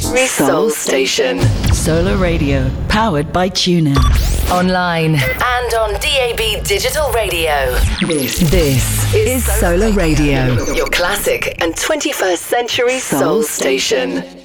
Soul Station. Solar Radio, powered by TuneIn. Online and on DAB Digital Radio. This is Solar Radio. Your classic and 21st century Soul Station.